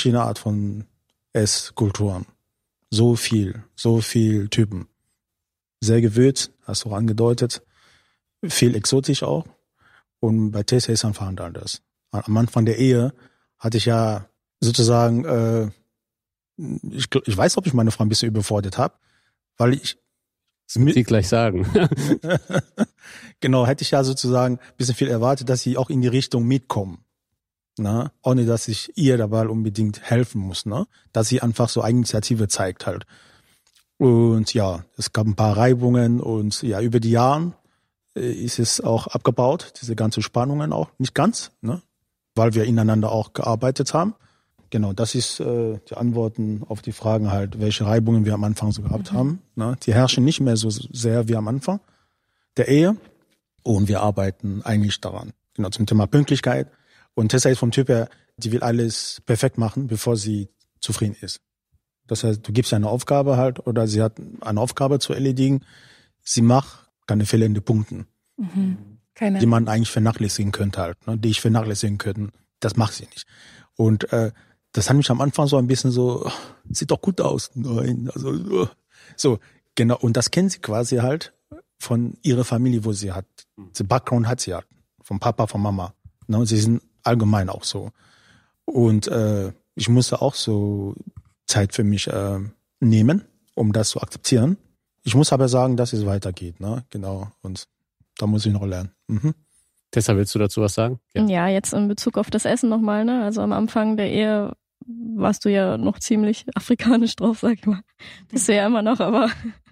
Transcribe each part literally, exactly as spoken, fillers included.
verschiedene Art von Esskulturen. So viel, so viel Typen. Sehr gewürzt, hast du auch angedeutet. Viel exotisch auch. Und bei Tessa ist einfach anders. Am Anfang der Ehe hatte ich ja sozusagen, äh, ich, ich weiß, ob ich meine Frau ein bisschen überfordert habe, weil ich das muss ich gleich sagen. Genau, hätte ich ja sozusagen ein bisschen viel erwartet, dass sie auch in die Richtung mitkommen. Ne? Ohne, dass ich ihr dabei unbedingt helfen muss. Ne? Dass sie einfach so Eigeninitiative zeigt halt. Und ja, es gab ein paar Reibungen und ja, über die Jahre äh, ist es auch abgebaut, diese ganzen Spannungen auch. Nicht ganz, ne? Weil wir ineinander auch gearbeitet haben. Genau, das ist äh, die Antworten auf die Fragen halt, welche Reibungen wir am Anfang so gehabt mhm. haben. Ne? Die herrschen nicht mehr so sehr wie am Anfang der Ehe. Und wir arbeiten eigentlich daran. Genau, zum Thema Pünktlichkeit. Und Tessa ist vom Typ her, die will alles perfekt machen, bevor sie zufrieden ist. Das heißt, du gibst ihr eine Aufgabe halt, oder sie hat eine Aufgabe zu erledigen. Sie macht keine Fehler in den Punkten. Mhm. Keine. Die man eigentlich vernachlässigen könnte halt, ne? Die ich vernachlässigen könnte. Das macht sie nicht. Und äh, das hat mich am Anfang so ein bisschen so, sieht doch gut aus. Nein, also so, genau. Und das kennt sie quasi halt von ihrer Familie, wo sie hat. Den Background hat sie halt. Vom Papa, von Mama. Ne? Und sie sind allgemein auch so. Und äh, ich musste auch so Zeit für mich äh, nehmen, um das zu akzeptieren. Ich muss aber sagen, dass es weitergeht. Ne? Genau. Und da muss ich noch lernen. Mhm. Tessa, willst du dazu was sagen? Ja, ja, jetzt in Bezug auf das Essen nochmal. Ne? Also am Anfang der Ehe warst du ja noch ziemlich afrikanisch drauf, sag ich mal. Bist du ja immer noch, aber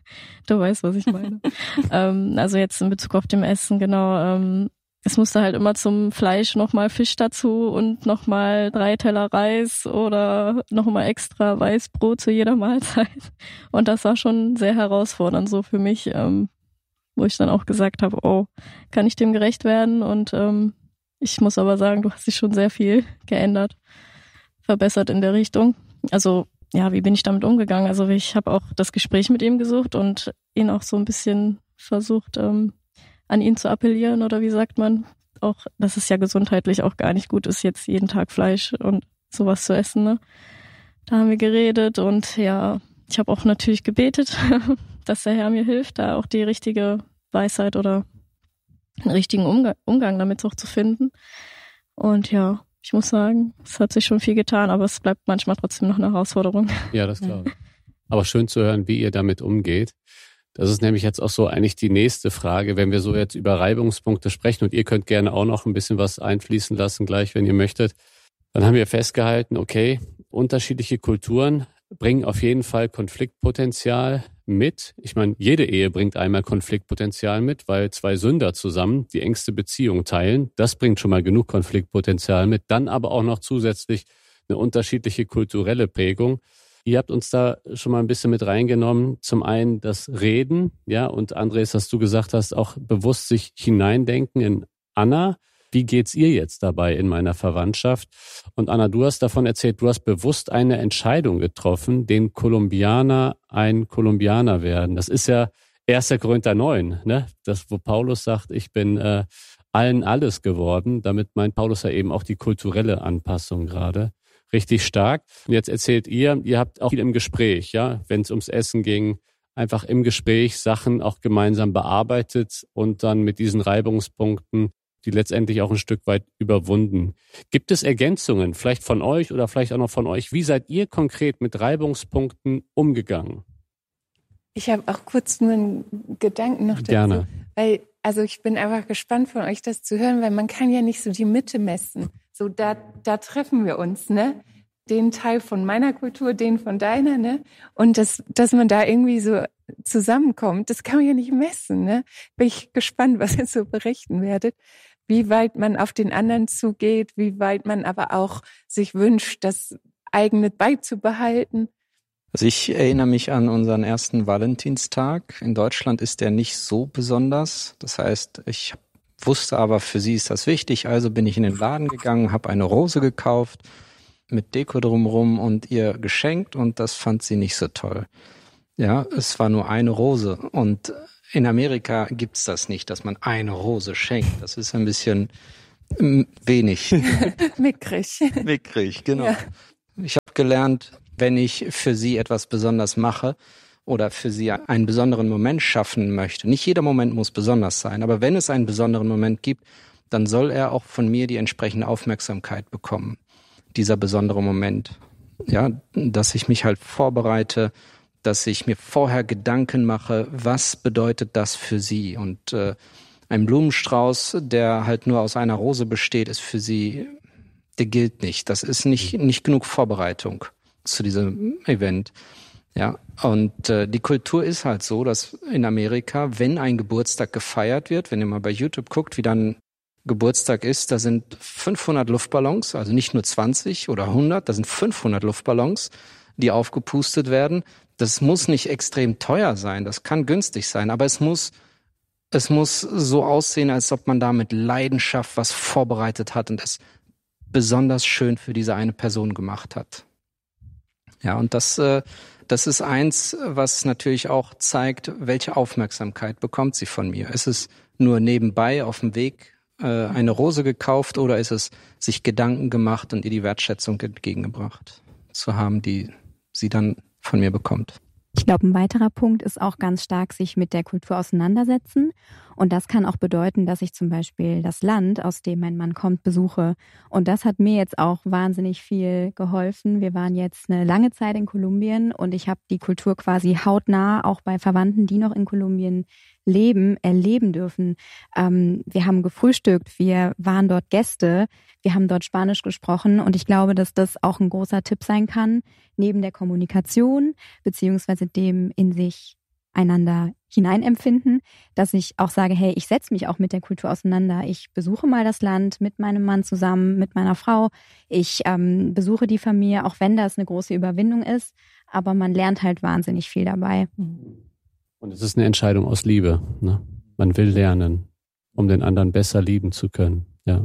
du weißt, was ich meine. ähm, also jetzt in Bezug auf dem Essen, genau. Ähm, es musste halt immer zum Fleisch nochmal Fisch dazu und nochmal drei Teller Reis oder nochmal extra Weißbrot zu jeder Mahlzeit. Und das war schon sehr herausfordernd so für mich, ähm, wo ich dann auch gesagt habe, oh, kann ich dem gerecht werden? Und ähm, ich muss aber sagen, du hast dich schon sehr viel geändert, verbessert in der Richtung. Also ja, wie bin ich damit umgegangen? Also ich habe auch das Gespräch mit ihm gesucht und ihn auch so ein bisschen versucht, ähm, an ihn zu appellieren, oder wie sagt man? Auch, dass es ja gesundheitlich auch gar nicht gut ist, jetzt jeden Tag Fleisch und sowas zu essen. Ne? Da haben wir geredet und ja, ich habe auch natürlich gebetet, dass der Herr mir hilft, da auch die richtige Weisheit oder einen richtigen Umgang, Umgang damit auch zu finden. Und ja, ich muss sagen, es hat sich schon viel getan, aber es bleibt manchmal trotzdem noch eine Herausforderung. Ja, das glaube ich. Aber schön zu hören, wie ihr damit umgeht. Das ist nämlich jetzt auch so eigentlich die nächste Frage, wenn wir so jetzt über Reibungspunkte sprechen, und ihr könnt gerne auch noch ein bisschen was einfließen lassen, gleich, wenn ihr möchtet. Dann haben wir festgehalten, okay, unterschiedliche Kulturen bringen auf jeden Fall Konfliktpotenzial mit. Ich meine, jede Ehe bringt einmal Konfliktpotenzial mit, weil zwei Sünder zusammen die engste Beziehung teilen. Das bringt schon mal genug Konfliktpotenzial mit. Dann aber auch noch zusätzlich eine unterschiedliche kulturelle Prägung. Ihr habt uns da schon mal ein bisschen mit reingenommen. Zum einen das Reden, ja, und Andres, dass du gesagt hast, auch bewusst sich hineindenken in Anna. Wie geht's ihr jetzt dabei in meiner Verwandtschaft? Und Anna, du hast davon erzählt, du hast bewusst eine Entscheidung getroffen, den Kolumbianer ein Kolumbianer werden. Das ist ja erster Korinther neun, ne? Das, wo Paulus sagt, ich bin äh, allen alles geworden. Damit meint Paulus ja eben auch die kulturelle Anpassung gerade. Richtig stark. Und jetzt erzählt ihr, ihr habt auch viel im Gespräch, ja, wenn es ums Essen ging, einfach im Gespräch Sachen auch gemeinsam bearbeitet und dann mit diesen Reibungspunkten die letztendlich auch ein Stück weit überwunden. Gibt es Ergänzungen, vielleicht von euch oder vielleicht auch noch von euch? Wie seid ihr konkret mit Reibungspunkten umgegangen? Ich habe auch kurz nur einen Gedanken noch dazu. Gerne. Weil, also ich bin einfach gespannt von euch, das zu hören, weil man kann ja nicht so die Mitte messen. So, da, da treffen wir uns, ne? Den Teil von meiner Kultur, den von deiner, ne? Und das, dass man da irgendwie so zusammenkommt, das kann man ja nicht messen, ne? Bin ich gespannt, was ihr so berichten werdet. Wie weit man auf den anderen zugeht, wie weit man aber auch sich wünscht, das eigene beizubehalten. Also ich erinnere mich an unseren ersten Valentinstag. In Deutschland ist der nicht so besonders. Das heißt, ich wusste aber, für sie ist das wichtig. Also bin ich in den Laden gegangen, habe eine Rose gekauft mit Deko drumherum und ihr geschenkt, und das fand sie nicht so toll. Ja, es war nur eine Rose, und in Amerika gibt's das nicht, dass man eine Rose schenkt. Das ist ein bisschen wenig. Mickrig. Mickrig, genau. Ja. Ich habe gelernt, wenn ich für sie etwas besonders mache oder für sie einen besonderen Moment schaffen möchte, nicht jeder Moment muss besonders sein, aber wenn es einen besonderen Moment gibt, dann soll er auch von mir die entsprechende Aufmerksamkeit bekommen, dieser besondere Moment. Ja, dass ich mich halt vorbereite, dass ich mir vorher Gedanken mache, was bedeutet das für sie? Und äh, ein Blumenstrauß, der halt nur aus einer Rose besteht, ist für sie, der gilt nicht. Das ist nicht nicht genug Vorbereitung zu diesem Event. Ja, und äh, die Kultur ist halt so, dass in Amerika, wenn ein Geburtstag gefeiert wird, wenn ihr mal bei YouTube guckt, wie dann Geburtstag ist, da sind fünfhundert Luftballons, also nicht nur zwanzig oder hundert, da sind fünfhundert Luftballons, die aufgepustet werden. Das muss nicht extrem teuer sein, das kann günstig sein, aber es muss es muss so aussehen, als ob man da mit Leidenschaft was vorbereitet hat und es besonders schön für diese eine Person gemacht hat. Ja, und das äh, das ist eins, was natürlich auch zeigt, welche Aufmerksamkeit bekommt sie von mir. Ist es nur nebenbei auf dem Weg eine Rose gekauft oder ist es sich Gedanken gemacht und ihr die Wertschätzung entgegengebracht zu haben, die sie dann von mir bekommt? Ich glaube, ein weiterer Punkt ist auch ganz stark sich mit der Kultur auseinandersetzen. Und das kann auch bedeuten, dass ich zum Beispiel das Land, aus dem mein Mann kommt, besuche. Und das hat mir jetzt auch wahnsinnig viel geholfen. Wir waren jetzt eine lange Zeit in Kolumbien und ich habe die Kultur quasi hautnah auch bei Verwandten, die noch in Kolumbien leben, erleben dürfen. Ähm, wir haben gefrühstückt, wir waren dort Gäste, wir haben dort Spanisch gesprochen und ich glaube, dass das auch ein großer Tipp sein kann, neben der Kommunikation beziehungsweise dem in sich einander hineinempfinden, dass ich auch sage, hey, ich setze mich auch mit der Kultur auseinander. Ich besuche mal das Land mit meinem Mann zusammen, mit meiner Frau. Ich ähm, besuche die Familie, auch wenn das eine große Überwindung ist, aber man lernt halt wahnsinnig viel dabei. Und es ist eine Entscheidung aus Liebe. Ne? Man will lernen, um den anderen besser lieben zu können. Ja.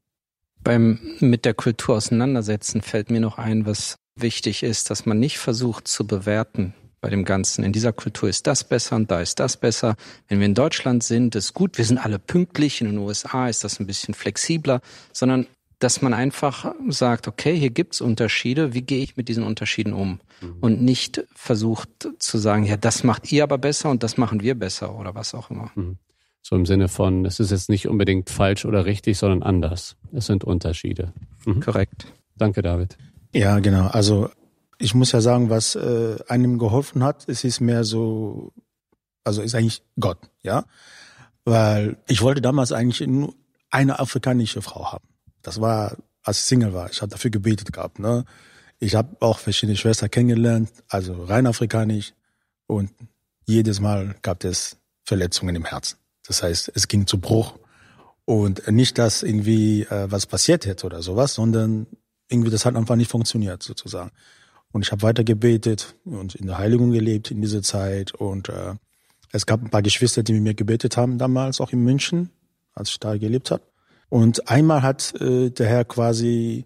Beim mit der Kultur auseinandersetzen fällt mir noch ein, was wichtig ist, dass man nicht versucht zu bewerten bei dem Ganzen. In dieser Kultur ist das besser und da ist das besser. Wenn wir in Deutschland sind, ist gut, wir sind alle pünktlich. In den U S A ist das ein bisschen flexibler, sondern dass man einfach sagt, okay, hier gibt's Unterschiede, wie gehe ich mit diesen Unterschieden um? Mhm. Und nicht versucht zu sagen, ja, das macht ihr aber besser und das machen wir besser oder was auch immer. Mhm. So im Sinne von, es ist jetzt nicht unbedingt falsch oder richtig, sondern anders. Es sind Unterschiede. Mhm. Korrekt. Danke, David. Ja, genau. Also ich muss ja sagen, was äh, einem geholfen hat, es ist mehr so, also ist eigentlich Gott, ja. Weil ich wollte damals eigentlich nur eine afrikanische Frau haben. Das war, als ich Single war. Ich habe dafür gebetet gehabt. Ne? Ich habe auch verschiedene Schwestern kennengelernt, also rein afrikanisch. Und jedes Mal gab es Verletzungen im Herzen. Das heißt, es ging zu Bruch. Und nicht, dass irgendwie äh, was passiert hätte oder sowas, sondern irgendwie das hat einfach nicht funktioniert sozusagen. Und ich habe weiter gebetet und in der Heiligung gelebt in dieser Zeit. Und äh, es gab ein paar Geschwister, die mit mir gebetet haben damals, auch in München, als ich da gelebt habe. Und einmal hat äh, der Herr quasi,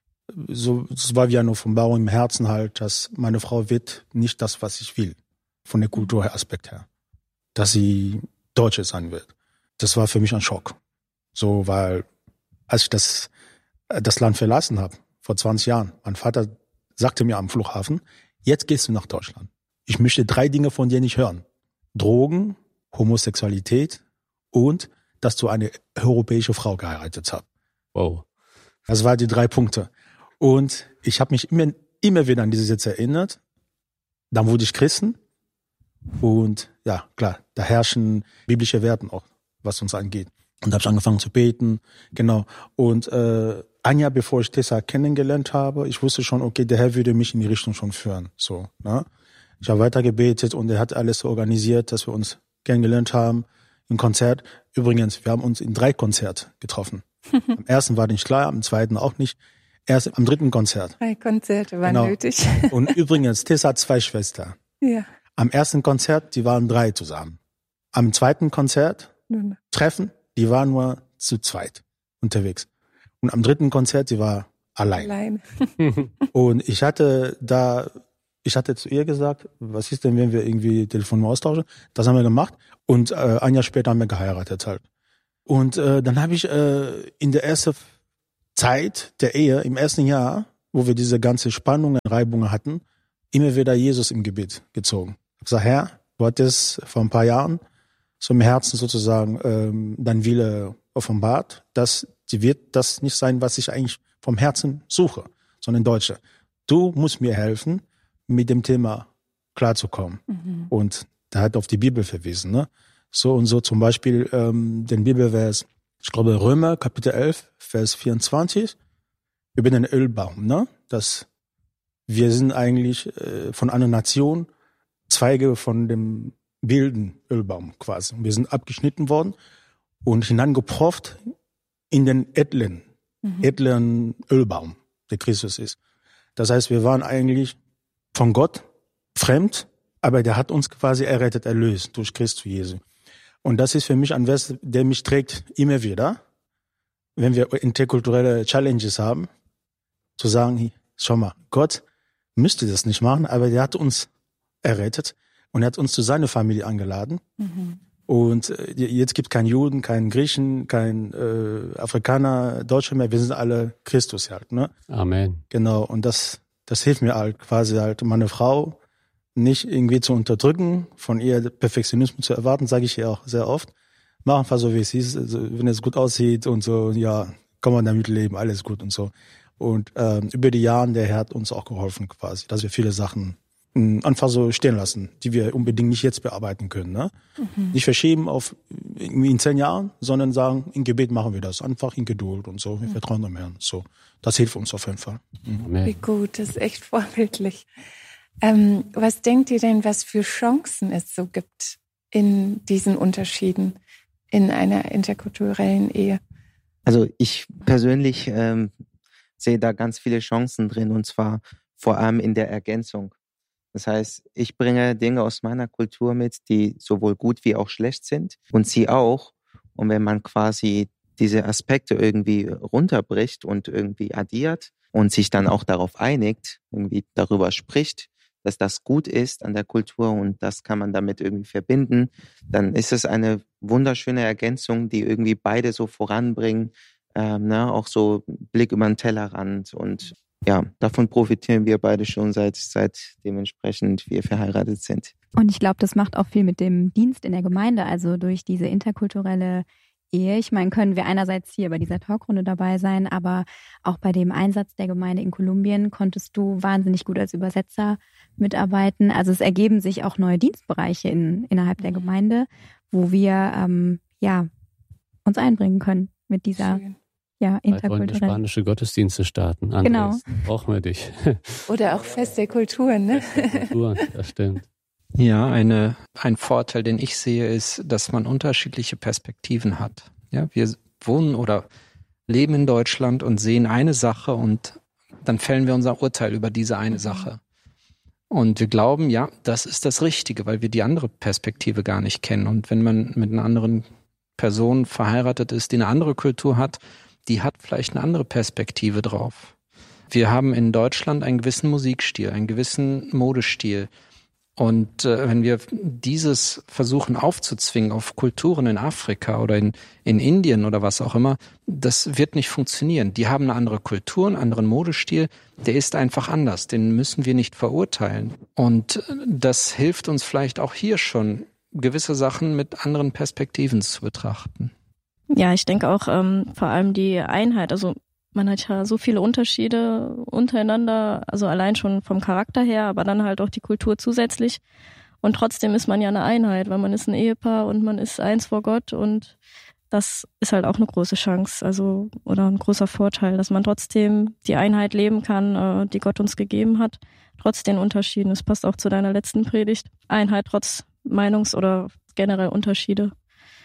so, es war wie eine Offenbarung im Herzen halt, dass meine Frau wird nicht das, was ich will, von der Kulturaspekt her, dass sie Deutsche sein wird. Das war für mich ein Schock. So, weil als ich das, das Land verlassen habe, vor zwanzig Jahren, mein Vater sagte mir am Flughafen, jetzt gehst du nach Deutschland. Ich möchte drei Dinge von dir nicht hören. Drogen, Homosexualität und dass du eine europäische Frau geheiratet hast. Wow. Das waren die drei Punkte. Und ich habe mich immer, immer wieder an diese Sätze erinnert. Dann wurde ich Christen. Und ja, klar, da herrschen biblische Werte auch, was uns angeht. Und da habe ich angefangen zu beten. Genau. Und äh, ein Jahr bevor ich Tessa kennengelernt habe, ich wusste schon, okay, der Herr würde mich in die Richtung schon führen. So, ne? Ich habe weiter gebetet und er hat alles so organisiert, dass wir uns kennengelernt haben. Im Konzert. Übrigens, wir haben uns in drei Konzerten getroffen. Am ersten war nicht klar, am zweiten auch nicht. Erst am dritten Konzert. Drei Konzerte waren genau. nötig. Und übrigens, Tessa hat zwei Schwestern. Ja. Am ersten Konzert, die waren drei zusammen. Am zweiten Konzert, Treffen, die waren nur zu zweit unterwegs. Und am dritten Konzert, sie war allein. Allein. Und ich hatte da, ich hatte zu ihr gesagt, was ist denn, wenn wir irgendwie Telefon austauschen? Das haben wir gemacht. Und äh, ein Jahr später haben wir geheiratet halt. Und äh, dann habe ich äh, in der ersten Zeit der Ehe, im ersten Jahr, wo wir diese ganze Spannungen, Reibungen hatten, immer wieder Jesus im Gebet gezogen. Ich habe gesagt, Herr, du hattest vor ein paar Jahren so im Herzen sozusagen ähm, dein Wille offenbart, dass die wird das nicht sein, was ich eigentlich vom Herzen suche, sondern Deutsche. Du musst mir helfen, mit dem Thema klarzukommen. Mhm. Und da hat auf die Bibel verwiesen. Ne? So und so zum Beispiel ähm, den Bibelvers, ich glaube Römer Kapitel elf, Vers vierundzwanzig, über den Ölbaum. Ne? Dass wir sind eigentlich äh, von einer Nation Zweige von dem wilden Ölbaum quasi. Wir sind abgeschnitten worden und hineingeprofft in den edlen, mhm. edlen Ölbaum, der Christus ist. Das heißt, wir waren eigentlich von Gott fremd, aber der hat uns quasi errettet, erlöst durch Christus Jesu. Und das ist für mich ein Vers, der mich trägt immer wieder, wenn wir interkulturelle Challenges haben, zu sagen, schau mal, Gott müsste das nicht machen, aber der hat uns errettet und er hat uns zu seiner Familie eingeladen. Mhm. Und jetzt gibt es keinen Juden, keinen Griechen, keinen äh, Afrikaner, Deutsche mehr. Wir sind alle Christus halt. Ne? Amen. Genau. Und das, das hilft mir halt quasi halt, meine Frau nicht irgendwie zu unterdrücken, von ihr Perfektionismus zu erwarten, sage ich ihr auch sehr oft. Mach einfach so, wie es ist. Also, wenn es gut aussieht und so, ja, kann man damit leben, alles gut und so. Und ähm, über die Jahre, der Herr hat uns auch geholfen quasi, dass wir viele Sachen einfach so stehen lassen, die wir unbedingt nicht jetzt bearbeiten können. Ne? Mhm. Nicht verschieben auf irgendwie in zehn Jahren, sondern sagen, in Gebet machen wir das. Einfach in Geduld und so. Wir mhm. vertrauen dem Herrn. So, das hilft uns auf jeden Fall. Mhm. Wie gut, das ist echt vorbildlich. Ähm, was denkt ihr denn, was für Chancen es so gibt in diesen Unterschieden in einer interkulturellen Ehe? Also ich persönlich ähm, sehe da ganz viele Chancen drin, und zwar vor allem in der Ergänzung. Das heißt, ich bringe Dinge aus meiner Kultur mit, die sowohl gut wie auch schlecht sind, und sie auch. Und wenn man quasi diese Aspekte irgendwie runterbricht und irgendwie addiert und sich dann auch darauf einigt, irgendwie darüber spricht, dass das gut ist an der Kultur und das kann man damit irgendwie verbinden, dann ist es eine wunderschöne Ergänzung, die irgendwie beide so voranbringen, ähm, ne? Auch so Blick über den Tellerrand, und ja, davon profitieren wir beide schon seit, seit dementsprechend wir verheiratet sind. Und ich glaube, das macht auch viel mit dem Dienst in der Gemeinde, also durch diese interkulturelle Ehe. Ich meine, können wir einerseits hier bei dieser Talkrunde dabei sein, aber auch bei dem Einsatz der Gemeinde in Kolumbien konntest du wahnsinnig gut als Übersetzer mitarbeiten. Also es ergeben sich auch neue Dienstbereiche in, innerhalb der Gemeinde, wo wir ähm, ja uns einbringen können mit dieser Schön. Ja, interkulturell. Wir wollen spanische Gottesdienste starten. Andres, genau. Brauchen wir dich. Oder auch Fest der Kulturen, ne? Fest der Kulturen, das stimmt. Ja, eine, ein Vorteil, den ich sehe, ist, dass man unterschiedliche Perspektiven hat. Ja, wir wohnen oder leben in Deutschland und sehen eine Sache und dann fällen wir unser Urteil über diese eine Sache. Und wir glauben, ja, das ist das Richtige, weil wir die andere Perspektive gar nicht kennen. Und wenn man mit einer anderen Person verheiratet ist, die eine andere Kultur hat, die hat vielleicht eine andere Perspektive drauf. Wir haben in Deutschland einen gewissen Musikstil, einen gewissen Modestil. Und äh, wenn wir dieses versuchen aufzuzwingen auf Kulturen in Afrika oder in, in Indien oder was auch immer, das wird nicht funktionieren. Die haben eine andere Kultur, einen anderen Modestil, der ist einfach anders, den müssen wir nicht verurteilen. Und das hilft uns vielleicht auch hier schon, gewisse Sachen mit anderen Perspektiven zu betrachten. Ja, ich denke auch ähm, vor allem die Einheit. Also man hat ja so viele Unterschiede untereinander, also allein schon vom Charakter her, aber dann halt auch die Kultur zusätzlich. Und trotzdem ist man ja eine Einheit, weil man ist ein Ehepaar und man ist eins vor Gott, und das ist halt auch eine große Chance, also oder ein großer Vorteil, dass man trotzdem die Einheit leben kann, äh, die Gott uns gegeben hat, trotz den Unterschieden. Das passt auch zu deiner letzten Predigt. Einheit trotz Meinungs- oder generell Unterschiede.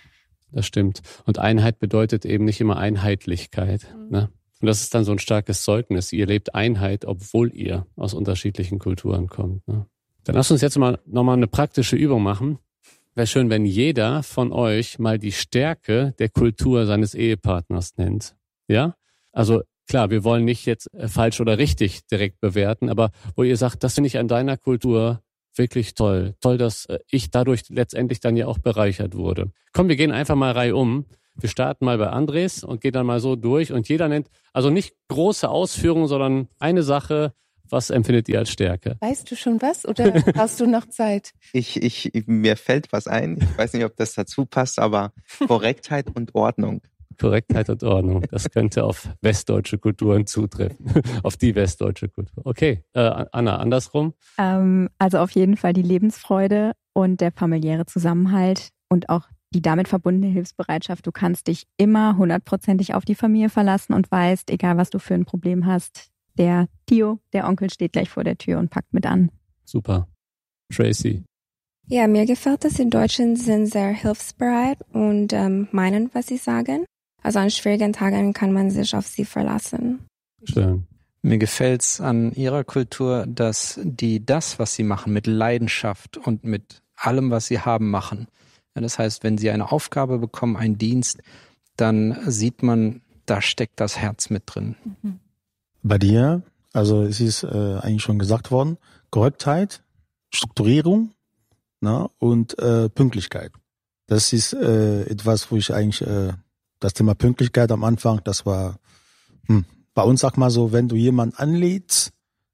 Das stimmt. Und Einheit bedeutet eben nicht immer Einheitlichkeit. Mhm. Ne? Und das ist dann so ein starkes Zeugnis. Ihr lebt Einheit, obwohl ihr aus unterschiedlichen Kulturen kommt. Ne? Dann lasst uns jetzt mal nochmal eine praktische Übung machen. Wäre schön, wenn jeder von euch mal die Stärke der Kultur seines Ehepartners nennt. Ja? Also klar, wir wollen nicht jetzt falsch oder richtig direkt bewerten, aber wo ihr sagt, das finde ich an deiner Kultur wirklich toll. Toll, dass ich dadurch letztendlich dann ja auch bereichert wurde. Komm, wir gehen einfach mal reihum. Wir starten mal bei Andres und gehen dann mal so durch und jeder nennt, also nicht große Ausführungen, sondern eine Sache. Was empfindet ihr als Stärke? Weißt du schon was oder hast du noch Zeit? Ich, ich, mir fällt was ein. Ich weiß nicht, ob das dazu passt, aber Korrektheit und Ordnung. Korrektheit und Ordnung. Das könnte auf westdeutsche Kulturen zutreffen. Auf die westdeutsche Kultur. Okay, äh, Anna, andersrum? Ähm, also auf jeden Fall die Lebensfreude und der familiäre Zusammenhalt und auch die damit verbundene Hilfsbereitschaft. Du kannst dich immer hundertprozentig auf die Familie verlassen und weißt, egal was du für ein Problem hast, der Tio, der Onkel steht gleich vor der Tür und packt mit an. Super. Tracy? Ja, mir gefällt es, die Deutschen sind sehr hilfsbereit und ähm, meinen, was sie sagen. Also an schwierigen Tagen kann man sich auf sie verlassen. Schön. Mir gefällt's an ihrer Kultur, dass die das, was sie machen, mit Leidenschaft und mit allem, was sie haben, machen. Ja, das heißt, wenn sie eine Aufgabe bekommen, einen Dienst, dann sieht man, da steckt das Herz mit drin. Mhm. Bei dir, also es ist äh, eigentlich schon gesagt worden, Korrektheit, Strukturierung, na, und äh, Pünktlichkeit. Das ist äh, etwas, wo ich eigentlich, äh, das Thema Pünktlichkeit am Anfang, das war, hm, bei uns sag mal so, wenn du jemanden anlädst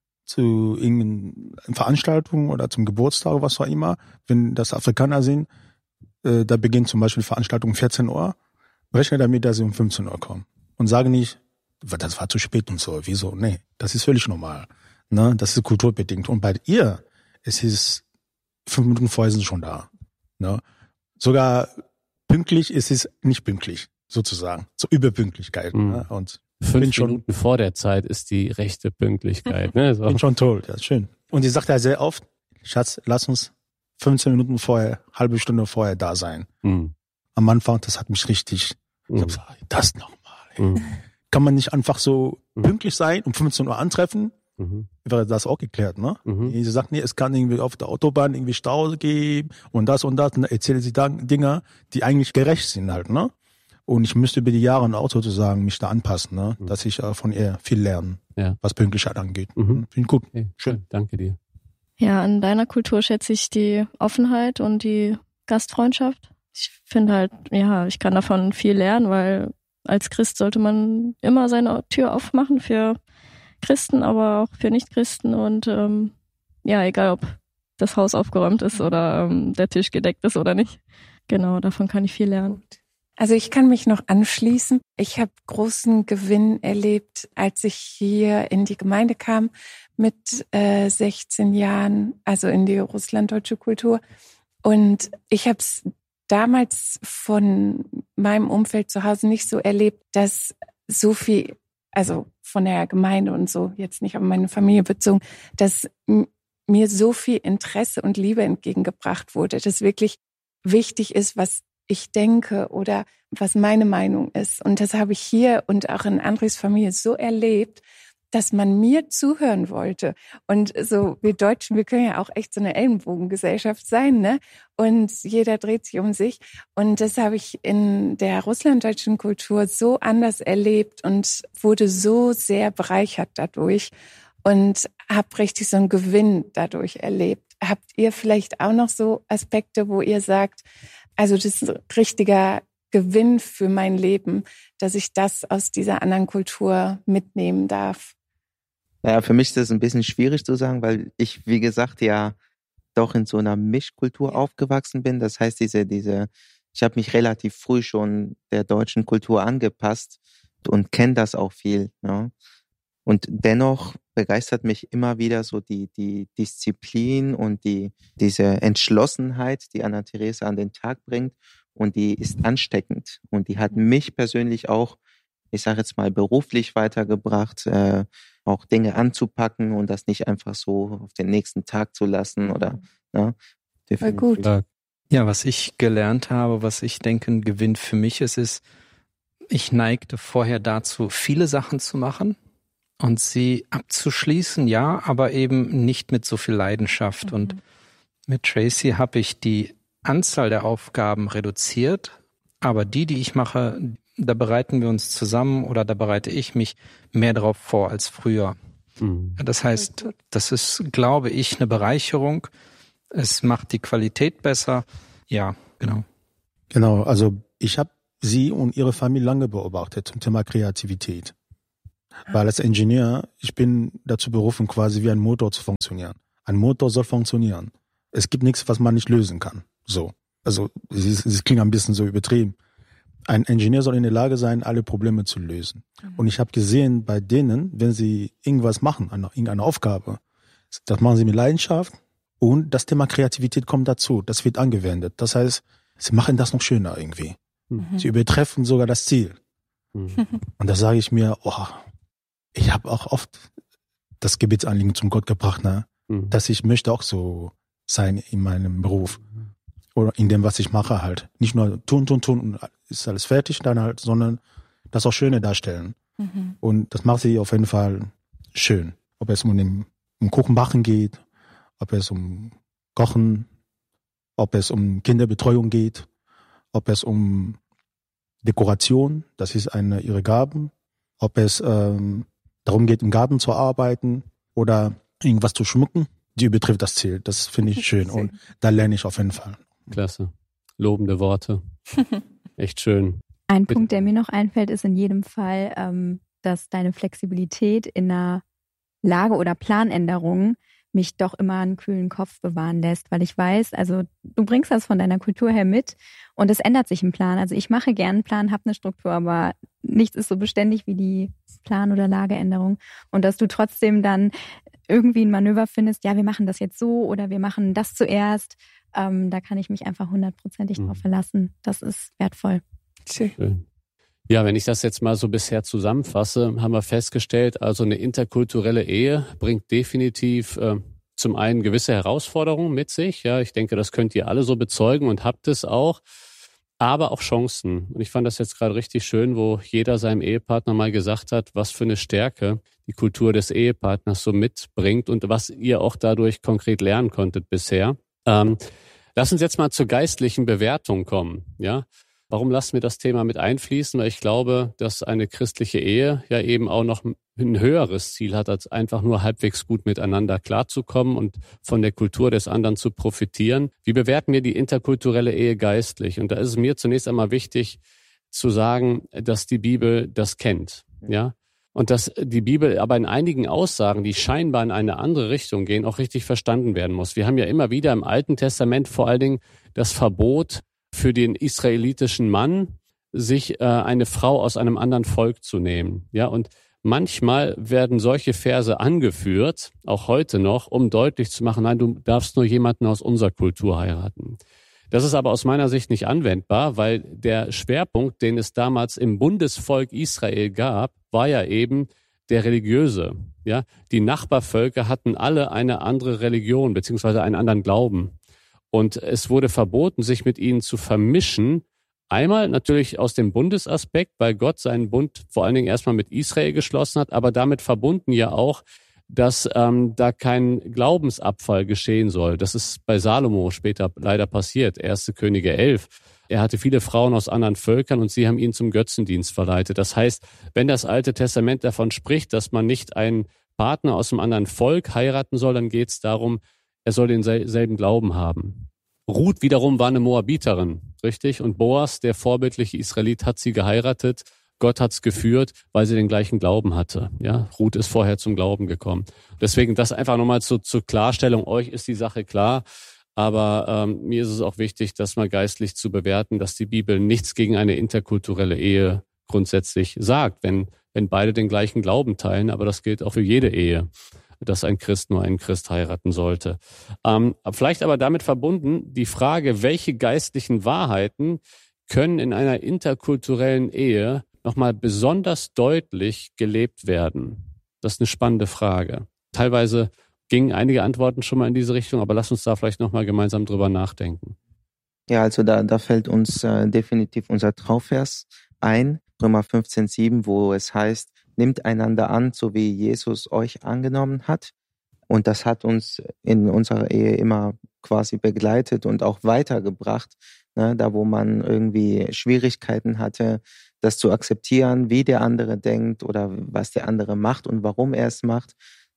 zu irgendeiner Veranstaltung oder zum Geburtstag, was auch immer, wenn das Afrikaner sind, äh, da beginnt zum Beispiel die Veranstaltung um vierzehn Uhr, rechne damit, dass sie um fünfzehn Uhr kommen. Und sage nicht, das war zu spät und so. Wieso? Nee, das ist völlig normal. Ne? Das ist kulturbedingt. Und bei ihr, es ist fünf Minuten vorher sind sie schon da. Ne? Sogar pünktlich ist es nicht pünktlich, sozusagen. So Überpünktlichkeit. Mhm. Ne? Und Fünf schon, Minuten vor der Zeit ist die rechte Pünktlichkeit. Ne? So. Bin schon toll, ja, schön. Und sie sagt ja sehr oft, Schatz, lass uns fünfzehn Minuten vorher, halbe Stunde vorher da sein. Mhm. Am Anfang, das hat mich richtig, Mhm. ich hab gesagt, das nochmal. Mhm. Kann man nicht einfach so Mhm. pünktlich sein, um fünfzehn Uhr antreffen? Mhm. Wäre das auch geklärt, ne? Mhm. Sie sagt, nee, es kann irgendwie auf der Autobahn irgendwie Stau geben und das und das. Und dann erzählt sie dann Dinge, die eigentlich gerecht sind halt, ne? Und ich müsste über die Jahre auch sozusagen mich da anpassen, ne? Mhm. Dass ich äh, von ihr viel lerne, Ja. was Pünktlichkeit angeht. Mhm. Finde ich gut. Okay. Schön. Danke dir. Ja, an deiner Kultur schätze ich die Offenheit und die Gastfreundschaft. Ich finde halt, ja, ich kann davon viel lernen, weil als Christ sollte man immer seine Tür aufmachen für Christen, aber auch für Nichtchristen und ähm, ja, egal ob das Haus aufgeräumt ist oder ähm, der Tisch gedeckt ist oder nicht. Genau, davon kann ich viel lernen. Also ich kann mich noch anschließen. Ich habe großen Gewinn erlebt, als ich hier in die Gemeinde kam mit äh, sechzehn Jahren, also in die russlanddeutsche Kultur. Und ich habe es damals von meinem Umfeld zu Hause nicht so erlebt, dass so viel, also von der Gemeinde und so, jetzt nicht auf meine Familie bezogen, dass m- mir so viel Interesse und Liebe entgegengebracht wurde, dass wirklich wichtig ist, was ich denke oder was meine Meinung ist. Und das habe ich hier und auch in Andres Familie so erlebt, dass man mir zuhören wollte. Und so, wir Deutschen, wir können ja auch echt so eine Ellenbogengesellschaft sein, ne? Und jeder dreht sich um sich. Und das habe ich in der russlanddeutschen Kultur so anders erlebt und wurde so sehr bereichert dadurch und habe richtig so einen Gewinn dadurch erlebt. Habt ihr vielleicht auch noch so Aspekte, wo ihr sagt, also das ist ein richtiger Gewinn für mein Leben, dass ich das aus dieser anderen Kultur mitnehmen darf? Naja, für mich ist das ein bisschen schwierig zu sagen, weil ich, wie gesagt, ja doch in so einer Mischkultur Ja. aufgewachsen bin. Das heißt, diese, diese, ich habe mich relativ früh schon der deutschen Kultur angepasst und kenne das auch viel. Ja. Und dennoch begeistert mich immer wieder so die, die Disziplin und die, diese Entschlossenheit, die Anna-Theresa an den Tag bringt. Und die ist ansteckend. Und die hat mich persönlich auch, ich sage jetzt mal, beruflich weitergebracht, äh, auch Dinge anzupacken und das nicht einfach so auf den nächsten Tag zu lassen oder, ja. Voll gut. Ja, was ich gelernt habe, was ich denke ein Gewinn für mich ist, ist, ich neigte vorher dazu, viele Sachen zu machen und sie abzuschließen, ja, aber eben nicht mit so viel Leidenschaft. Mhm. Und mit Tracy habe ich die Anzahl der Aufgaben reduziert, aber die, die ich mache, da bereiten wir uns zusammen oder da bereite ich mich mehr darauf vor als früher. Mhm. Das heißt, das ist, glaube ich, eine Bereicherung. Es macht die Qualität besser. Ja, genau. Genau, also ich habe sie und ihre Familie lange beobachtet zum Thema Kreativität. Weil als Ingenieur, ich bin dazu berufen, quasi wie ein Motor zu funktionieren. Ein Motor soll funktionieren. Es gibt nichts, was man nicht lösen kann. So. Also, es, es klingt ein bisschen so übertrieben. Ein Ingenieur soll in der Lage sein, alle Probleme zu lösen. Mhm. Und ich habe gesehen, bei denen, wenn sie irgendwas machen, eine, irgendeine Aufgabe, das machen sie mit Leidenschaft und das Thema Kreativität kommt dazu. Das wird angewendet. Das heißt, sie machen das noch schöner irgendwie. Mhm. Sie übertreffen sogar das Ziel. Mhm. Und da sage ich mir, oh, ich habe auch oft das Gebetsanliegen zum Gott gebracht, ne? Mhm. Dass ich möchte auch so sein in meinem Beruf. Oder in dem, was ich mache halt. Nicht nur tun, tun, tun und ist alles fertig dann halt, sondern das auch Schöne darstellen. Mhm. Und das macht sie auf jeden Fall schön. Ob es um den um Kuchenbacken geht, ob es um Kochen, ob es um Kinderbetreuung geht, ob es um Dekoration, das ist eine ihrer Gaben, ob es ähm, darum geht, im Garten zu arbeiten oder irgendwas zu schmücken, die übertrifft das Ziel. Das finde ich schön und da lerne ich auf jeden Fall. Klasse. Lobende Worte. Echt schön. Ein Bitte. Punkt, der mir noch einfällt, ist in jedem Fall, ähm, dass deine Flexibilität in einer Lage- oder Planänderung mich doch immer einen kühlen Kopf bewahren lässt, weil ich weiß, also du bringst das von deiner Kultur her mit und es ändert sich im Plan. Also ich mache gerne einen Plan, habe eine Struktur, aber nichts ist so beständig wie die Plan- oder Lageänderung. Und dass du trotzdem dann irgendwie ein Manöver findest, ja, wir machen das jetzt so oder wir machen das zuerst, ähm, da kann ich mich einfach hundertprozentig Mhm. drauf verlassen. Das ist wertvoll. Schön. Ja, wenn ich das jetzt mal so bisher zusammenfasse, haben wir festgestellt, also eine interkulturelle Ehe bringt definitiv äh, zum einen gewisse Herausforderungen mit sich. Ja, ich denke, das könnt ihr alle so bezeugen und habt es auch, aber auch Chancen. Und ich fand das jetzt gerade richtig schön, wo jeder seinem Ehepartner mal gesagt hat, was für eine Stärke die Kultur des Ehepartners so mitbringt und was ihr auch dadurch konkret lernen konntet bisher. Ähm, lass uns jetzt mal zur geistlichen Bewertung kommen, ja. Warum lassen wir das Thema mit einfließen? Weil ich glaube, dass eine christliche Ehe ja eben auch noch ein höheres Ziel hat, als einfach nur halbwegs gut miteinander klarzukommen und von der Kultur des anderen zu profitieren. Wie bewerten wir die interkulturelle Ehe geistlich? Und da ist es mir zunächst einmal wichtig zu sagen, dass die Bibel das kennt, ja. Und dass die Bibel aber in einigen Aussagen, die scheinbar in eine andere Richtung gehen, auch richtig verstanden werden muss. Wir haben ja immer wieder im Alten Testament vor allen Dingen das Verbot für den israelitischen Mann, sich äh, eine Frau aus einem anderen Volk zu nehmen. Ja, und manchmal werden solche Verse angeführt, auch heute noch, um deutlich zu machen, nein, du darfst nur jemanden aus unserer Kultur heiraten. Das ist aber aus meiner Sicht nicht anwendbar, weil der Schwerpunkt, den es damals im Bundesvolk Israel gab, war ja eben der religiöse. Ja, die Nachbarvölker hatten alle eine andere Religion beziehungsweise einen anderen Glauben. Und es wurde verboten, sich mit ihnen zu vermischen. Einmal natürlich aus dem Bundesaspekt, weil Gott seinen Bund vor allen Dingen erstmal mit Israel geschlossen hat, aber damit verbunden ja auch, dass ähm, da kein Glaubensabfall geschehen soll. Das ist bei Salomo später leider passiert, erste Könige elf. Er hatte viele Frauen aus anderen Völkern und sie haben ihn zum Götzendienst verleitet. Das heißt, wenn das Alte Testament davon spricht, dass man nicht einen Partner aus einem anderen Volk heiraten soll, dann geht es darum, er soll denselben Glauben haben. Ruth wiederum war eine Moabiterin, richtig? Und Boas, der vorbildliche Israelit, hat sie geheiratet. Gott hat's geführt, weil sie den gleichen Glauben hatte. Ja, Ruth ist vorher zum Glauben gekommen. Deswegen das einfach nochmal zu, zur Klarstellung. Euch ist die Sache klar. Aber ähm, mir ist es auch wichtig, das mal geistlich zu bewerten, dass die Bibel nichts gegen eine interkulturelle Ehe grundsätzlich sagt, wenn, wenn beide den gleichen Glauben teilen. Aber das gilt auch für jede Ehe, dass ein Christ nur einen Christ heiraten sollte. Ähm, vielleicht aber damit verbunden die Frage, welche geistlichen Wahrheiten können in einer interkulturellen Ehe nochmal besonders deutlich gelebt werden? Das ist eine spannende Frage. Teilweise gingen einige Antworten schon mal in diese Richtung, aber lass uns da vielleicht nochmal gemeinsam drüber nachdenken. Ja, also da, da fällt uns äh, definitiv unser Trauvers ein, Römer fünfzehn sieben, wo es heißt, nimmt einander an, so wie Jesus euch angenommen hat. Und das hat uns in unserer Ehe immer quasi begleitet und auch weitergebracht. Ne? Da, wo man irgendwie Schwierigkeiten hatte, das zu akzeptieren, wie der andere denkt oder was der andere macht und warum er es macht.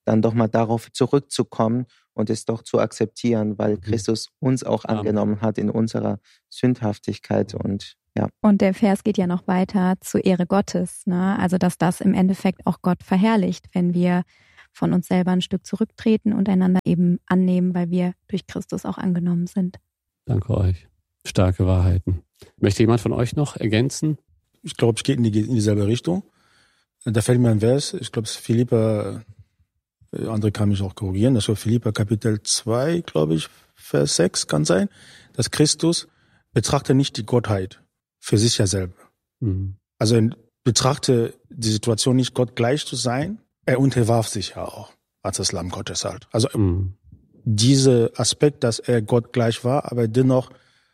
dann doch mal darauf zurückzukommen und es doch zu akzeptieren, weil Christus uns auch angenommen hat in unserer Sündhaftigkeit und ja. Und der Vers geht ja noch weiter zur Ehre Gottes, ne? Also dass das im Endeffekt auch Gott verherrlicht, wenn wir von uns selber ein Stück zurücktreten und einander eben annehmen, weil wir durch Christus auch angenommen sind. Danke euch. Starke Wahrheiten. Möchte jemand von euch noch ergänzen? Ich glaube, es geht in, die, in dieselbe Richtung. Da fällt mir ein Vers, ich glaube, es ist Philipper, andere kann mich auch korrigieren, das ist Philipper Kapitel zwei, glaube ich, Vers sechs kann sein, dass Christus betrachte nicht die Gottheit für sich ja selber. Mhm. Also er betrachte die Situation nicht, Gott gleich zu sein, er unterwarf sich ja auch als das Lamm Gottes halt. Also mhm. dieser Aspekt, dass er Gott gleich war, aber dennoch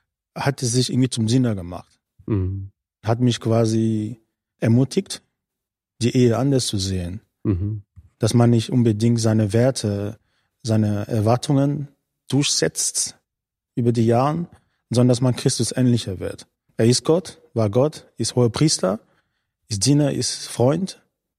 hat es sich irgendwie zum Sinner gemacht. Mhm. Hat mich quasi ermutigt, die Ehe anders zu sehen. Mhm. Dass man nicht unbedingt seine Werte, seine Erwartungen durchsetzt über die Jahre, sondern dass man Christus ähnlicher wird. Er ist Gott, war Gott, ist Hohepriester, ist Diener, ist Freund.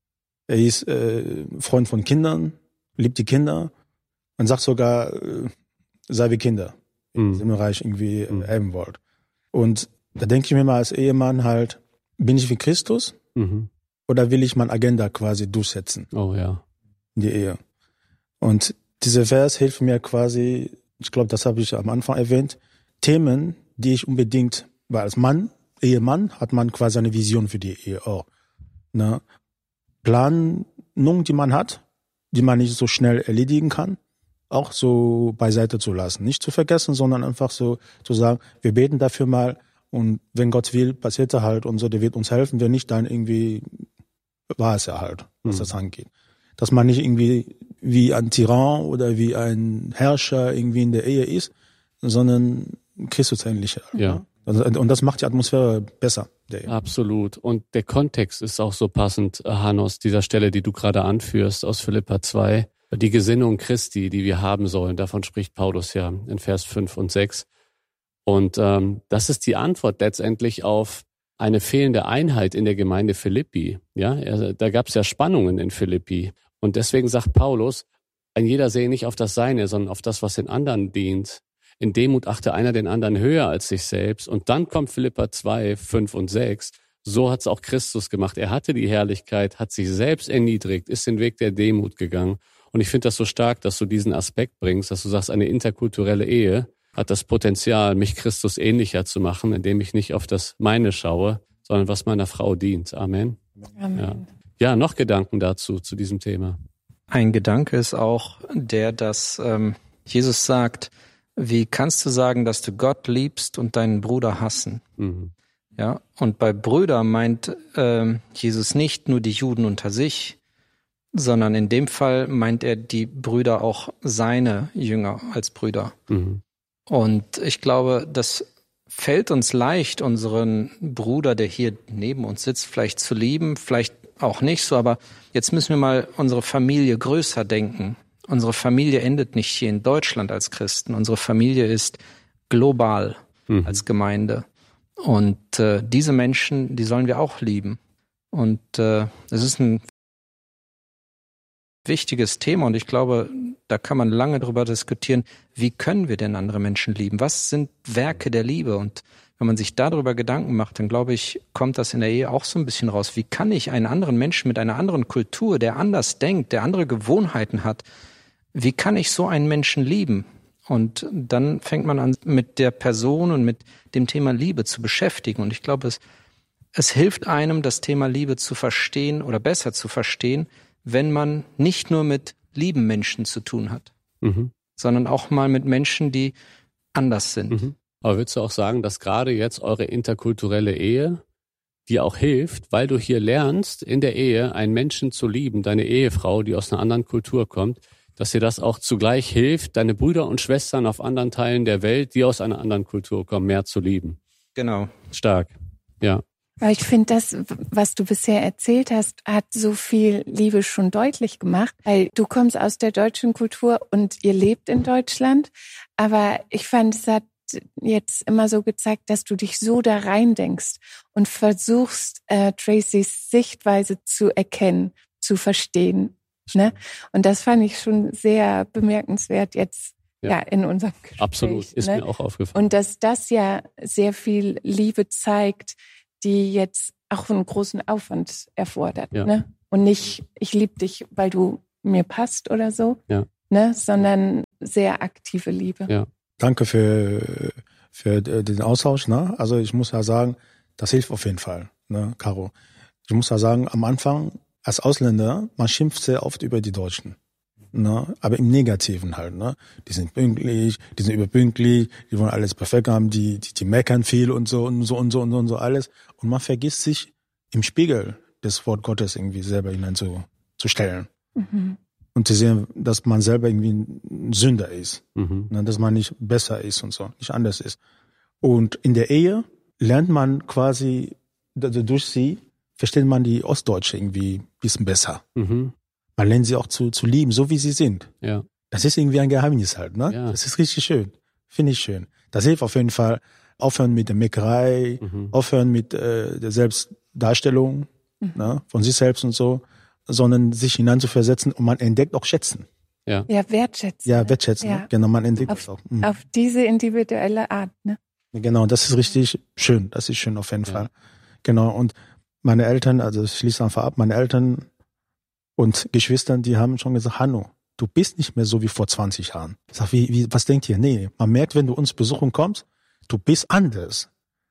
Er ist äh, Freund von Kindern, liebt die Kinder. Man sagt sogar, äh, sei wie Kinder, mhm. im Reich irgendwie äh, erben wollt. Und da denke ich mir mal als Ehemann halt, bin ich wie Christus mhm. oder will ich meine Agenda quasi durchsetzen? Oh ja. In die Ehe. Und dieser Vers hilft mir quasi, ich glaube, das habe ich am Anfang erwähnt, Themen, die ich unbedingt, weil als Mann, Ehemann, hat man quasi eine Vision für die Ehe auch. Ne? Planung, die man hat, die man nicht so schnell erledigen kann, auch so beiseite zu lassen. Nicht zu vergessen, sondern einfach so zu sagen, wir beten dafür mal und wenn Gott will, passiert er halt und so, der wird uns helfen. Wenn nicht, dann irgendwie war es ja halt, was mhm. das angeht. Dass man nicht irgendwie wie ein Tyrann oder wie ein Herrscher irgendwie in der Ehe ist, sondern Christusähnlicher. Ja. Und das macht die Atmosphäre besser. Absolut. Und der Kontext ist auch so passend, Hannos, dieser Stelle, die du gerade anführst aus Philipper zwei. Die Gesinnung Christi, die wir haben sollen, davon spricht Paulus ja in Vers fünf und sechs. Und ähm, das ist die Antwort letztendlich auf eine fehlende Einheit in der Gemeinde Philippi. Ja, da gab es ja Spannungen in Philippi. Und deswegen sagt Paulus, ein jeder sehe nicht auf das Seine, sondern auf das, was den anderen dient. In Demut achte einer den anderen höher als sich selbst. Und dann kommt Philipper zwei, fünf und sechs. So hat es auch Christus gemacht. Er hatte die Herrlichkeit, hat sich selbst erniedrigt, ist den Weg der Demut gegangen. Und ich finde das so stark, dass du diesen Aspekt bringst, dass du sagst, eine interkulturelle Ehe hat das Potenzial, mich Christus ähnlicher zu machen, indem ich nicht auf das Meine schaue, sondern was meiner Frau dient. Amen. Amen. Ja. Ja, noch Gedanken dazu, zu diesem Thema. Ein Gedanke ist auch der, dass ähm, Jesus sagt, wie kannst du sagen, dass du Gott liebst und deinen Bruder hassen? Mhm. Ja, und bei Brüder meint äh, Jesus nicht nur die Juden unter sich, sondern in dem Fall meint er die Brüder auch seine Jünger als Brüder. Mhm. Und ich glaube, das fällt uns leicht, unseren Bruder, der hier neben uns sitzt, vielleicht zu lieben, vielleicht auch nicht so, aber jetzt müssen wir mal unsere Familie größer denken. Unsere Familie endet nicht hier in Deutschland als Christen. Unsere Familie ist global mhm. als Gemeinde. Und äh, diese Menschen, die sollen wir auch lieben. Und äh, es ist ein wichtiges Thema und ich glaube, da kann man lange darüber diskutieren, wie können wir denn andere Menschen lieben? Was sind Werke der Liebe? Und wenn man sich darüber Gedanken macht, dann glaube ich, kommt das in der Ehe auch so ein bisschen raus. Wie kann ich einen anderen Menschen mit einer anderen Kultur, der anders denkt, der andere Gewohnheiten hat, wie kann ich so einen Menschen lieben? Und dann fängt man an, mit der Person und mit dem Thema Liebe zu beschäftigen. Und ich glaube, es, es hilft einem, das Thema Liebe zu verstehen oder besser zu verstehen, wenn man nicht nur mit lieben Menschen zu tun hat, mhm. sondern auch mal mit Menschen, die anders sind. Mhm. Aber würdest du auch sagen, dass gerade jetzt eure interkulturelle Ehe dir auch hilft, weil du hier lernst, in der Ehe einen Menschen zu lieben, deine Ehefrau, die aus einer anderen Kultur kommt, dass dir das auch zugleich hilft, deine Brüder und Schwestern auf anderen Teilen der Welt, die aus einer anderen Kultur kommen, mehr zu lieben? Genau. Stark, ja. Aber ich finde, das, was du bisher erzählt hast, hat so viel Liebe schon deutlich gemacht, weil du kommst aus der deutschen Kultur und ihr lebt in Deutschland. Aber ich fand, es hat jetzt immer so gezeigt, dass du dich so da rein denkst und versuchst, äh, Tracys Sichtweise zu erkennen, zu verstehen. Ne? Und das fand ich schon sehr bemerkenswert jetzt ja, ja in unserem Gespräch. Absolut, ist ne? mir auch aufgefallen. Und dass das ja sehr viel Liebe zeigt, die jetzt auch einen großen Aufwand erfordert. Ja. Ne? Und nicht, ich liebe dich, weil du mir passt oder so, ja. ne? Sondern sehr aktive Liebe. Ja. Danke für, für den Austausch. Ne? Also ich muss ja sagen, das hilft auf jeden Fall, ne, Caro. Ich muss ja sagen, am Anfang als Ausländer, man schimpft sehr oft über die Deutschen. Ne? Aber im Negativen halt. Ne? Die sind pünktlich, die sind überpünktlich, die wollen alles perfekt haben, die, die, die meckern viel und so und so und so und so und so alles. Und man vergisst sich im Spiegel des Wort Gottes irgendwie selber hinein zu, zu stellen. Mhm. Und zu sehen, dass man selber irgendwie ein Sünder ist. Mhm. Ne? Dass man nicht besser ist und so, nicht anders ist. Und in der Ehe lernt man quasi, durch sie versteht man die Ostdeutsche irgendwie ein bisschen besser. Mhm. Man lernt sie auch zu, zu lieben, so wie sie sind. Ja. Das ist irgendwie ein Geheimnis halt, ne? Ja. Das ist richtig schön. Finde ich schön. Das hilft auf jeden Fall. Aufhören mit der Meckerei, mhm. aufhören mit äh, der Selbstdarstellung, mhm. ne? Von sich selbst und so, sondern sich hineinzuversetzen und man entdeckt auch Schätzen. Ja, ja wertschätzen. Ja, wertschätzen. Ja. Ne? Genau, man entdeckt auf, das auch. Mhm. Auf diese individuelle Art, ne? Genau, das ist richtig schön. Das ist schön auf jeden ja. Fall. Genau, und meine Eltern, also ich schließe einfach ab, meine Eltern und Geschwistern, die haben schon gesagt, Hanno, du bist nicht mehr so wie vor zwanzig Jahren. Ich sag, wie, wie, was denkt ihr? Nee, man merkt, wenn du uns besuchen kommst, du bist anders.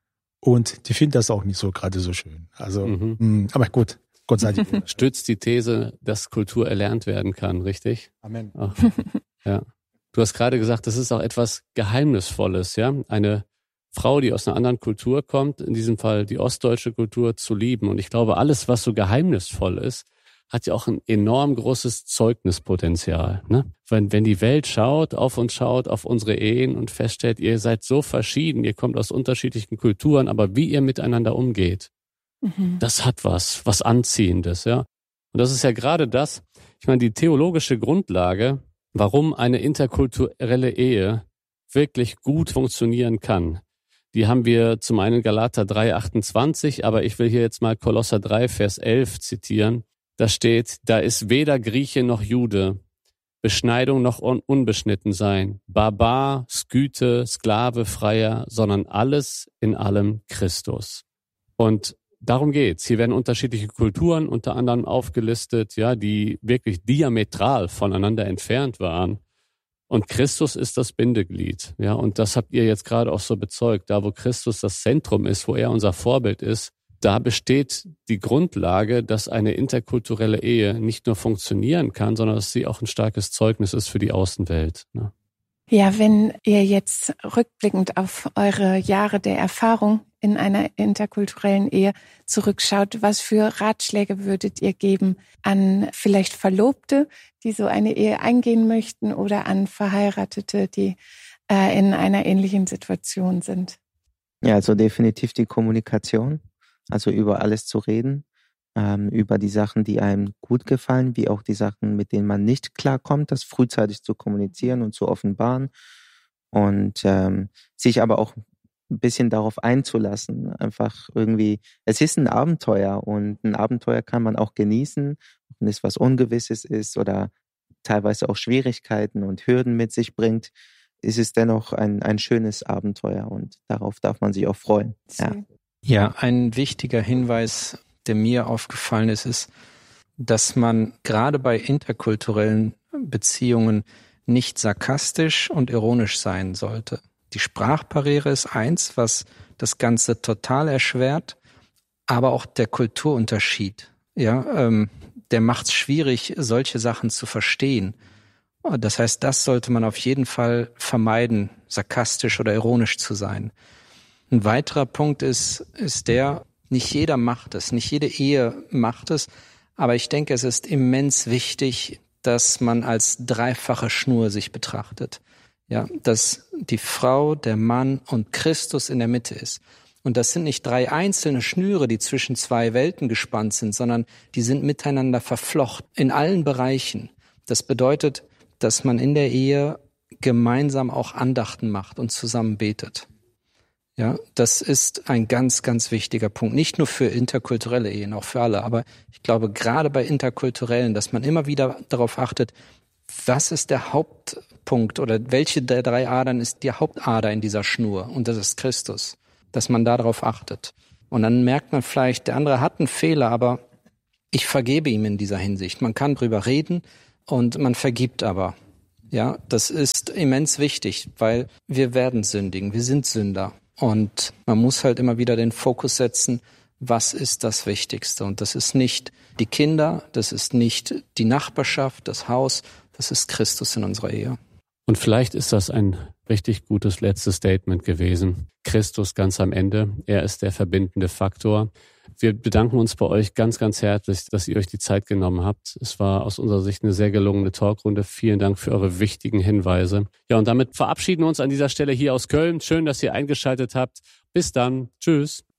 Und die finden das auch nicht so gerade so schön. Also, mhm. mh, aber gut, Gott sei Dank. Stützt die These, dass Kultur erlernt werden kann, richtig? Amen. Ach, ja. Du hast gerade gesagt, das ist auch etwas Geheimnisvolles, ja? Eine Frau, die aus einer anderen Kultur kommt, in diesem Fall die ostdeutsche Kultur, zu lieben. Und ich glaube, alles, was so geheimnisvoll ist, hat ja auch ein enorm großes Zeugnispotenzial. Ne? Wenn, wenn die Welt schaut, auf uns schaut, auf unsere Ehen und feststellt, ihr seid so verschieden, ihr kommt aus unterschiedlichen Kulturen, aber wie ihr miteinander umgeht, mhm. das hat was, was Anziehendes. Ja. Und das ist ja gerade das, ich meine, die theologische Grundlage, warum eine interkulturelle Ehe wirklich gut funktionieren kann. Die haben wir zum einen Galater drei achtundzwanzig, aber ich will hier jetzt mal Kolosser drei, Vers elf zitieren. Da steht, da ist weder Grieche noch Jude, Beschneidung noch un- unbeschnitten sein, Barbar, Skythe, Sklave, Freier, sondern alles in allem Christus. Und darum geht's. Hier werden unterschiedliche Kulturen unter anderem aufgelistet, ja, die wirklich diametral voneinander entfernt waren. Und Christus ist das Bindeglied, ja, und das habt ihr jetzt gerade auch so bezeugt. Da, wo Christus das Zentrum ist, wo er unser Vorbild ist, da besteht die Grundlage, dass eine interkulturelle Ehe nicht nur funktionieren kann, sondern dass sie auch ein starkes Zeugnis ist für die Außenwelt. Ne? Ja, wenn ihr jetzt rückblickend auf eure Jahre der Erfahrung in einer interkulturellen Ehe zurückschaut, was für Ratschläge würdet ihr geben an vielleicht Verlobte, die so eine Ehe eingehen möchten, oder an Verheiratete, die äh, in einer ähnlichen Situation sind? Ja, also definitiv die Kommunikation, also über alles zu reden, ähm, über die Sachen, die einem gut gefallen, wie auch die Sachen, mit denen man nicht klarkommt, das frühzeitig zu kommunizieren und zu offenbaren und ähm, sich aber auch ein bisschen darauf einzulassen, einfach irgendwie, es ist ein Abenteuer und ein Abenteuer kann man auch genießen, wenn es was Ungewisses ist oder teilweise auch Schwierigkeiten und Hürden mit sich bringt, ist es dennoch ein, ein schönes Abenteuer und darauf darf man sich auch freuen. Ja. Ja, ein wichtiger Hinweis, der mir aufgefallen ist, ist, dass man gerade bei interkulturellen Beziehungen nicht sarkastisch und ironisch sein sollte. Die Sprachbarriere ist eins, was das Ganze total erschwert, aber auch der Kulturunterschied, ja, ähm, der macht es schwierig, solche Sachen zu verstehen. Das heißt, das sollte man auf jeden Fall vermeiden, sarkastisch oder ironisch zu sein. Ein weiterer Punkt ist, ist der, nicht jeder macht es, nicht jede Ehe macht es, aber ich denke, es ist immens wichtig, dass man als dreifache Schnur sich betrachtet. Ja, dass die Frau, der Mann und Christus in der Mitte ist. Und das sind nicht drei einzelne Schnüre, die zwischen zwei Welten gespannt sind, sondern die sind miteinander verflochten in allen Bereichen. Das bedeutet, dass man in der Ehe gemeinsam auch Andachten macht und zusammen betet. Ja, das ist ein ganz, ganz wichtiger Punkt. Nicht nur für interkulturelle Ehen, auch für alle. Aber ich glaube, gerade bei interkulturellen, dass man immer wieder darauf achtet, was ist der Hauptpunkt oder welche der drei Adern ist die Hauptader in dieser Schnur? Und das ist Christus. Dass man darauf achtet. Und dann merkt man vielleicht, der andere hat einen Fehler, aber ich vergebe ihm in dieser Hinsicht. Man kann drüber reden und man vergibt aber. Ja, das ist immens wichtig, weil wir werden sündigen, wir sind Sünder. Und man muss halt immer wieder den Fokus setzen, was ist das Wichtigste? Und das ist nicht die Kinder, das ist nicht die Nachbarschaft, das Haus, das ist Christus in unserer Ehe. Und vielleicht ist das ein richtig gutes letztes Statement gewesen. Christus ganz am Ende, er ist der verbindende Faktor. Wir bedanken uns bei euch ganz, ganz herzlich, dass ihr euch die Zeit genommen habt. Es war aus unserer Sicht eine sehr gelungene Talkrunde. Vielen Dank für eure wichtigen Hinweise. Ja, und damit verabschieden wir uns an dieser Stelle hier aus Köln. Schön, dass ihr eingeschaltet habt. Bis dann. Tschüss.